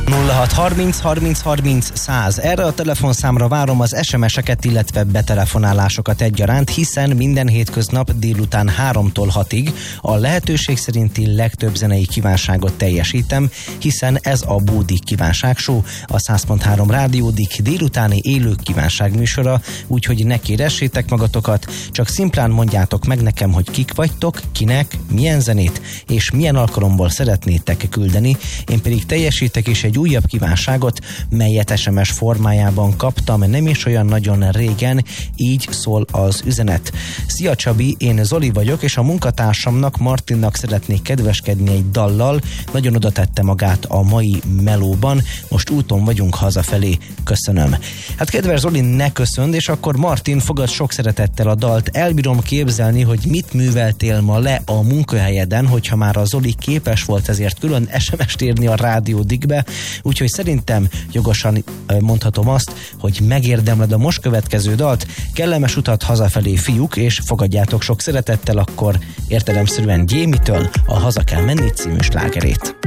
0630 30 30 100. Erre a telefonszámra várom az SMS-eket, illetve betelefonálásokat egyaránt, hiszen minden hétköznap délután 3-tól 6-ig a lehetőség szerinti legtöbb zenei kívánságot teljesítem, hiszen ez a Bódik Kívánság Show, a 100.3 Rádiódik délutáni élő kívánság műsora, úgyhogy ne kéressétek magatokat, csak szimplán mondjátok meg nekem, hogy kik vagytok, kinek, milyen zenét és milyen alkalomból szeretnétek küldeni, én pedig teljesítek is egy újabb kívánságot, melyet SMS formájában kaptam nem is olyan nagyon régen, így szól az üzenet. Szia Csabi, én Zoli vagyok, és a munkatársamnak, Martinnak szeretnék kedveskedni egy dallal, nagyon oda tette magát a mai melóban, most úton vagyunk hazafelé, köszönöm. Hát kedves Zoli, ne köszönd, és akkor Martin, fogad sok szeretettel a dalt, elbírom képzelni, hogy mit műveltél ma le a munkahelyeden, hogyha már a Zoli képes volt ezért külön SMS-t írni a Rádiódikbe, úgyhogy szerintem jogosan mondhatom azt, hogy megérdemled a most következő dalt. Kellemes utat hazafelé, fiúk, és fogadjátok sok szeretettel akkor értelemszerűen Gyémitől a Haza kell menni című slágerét.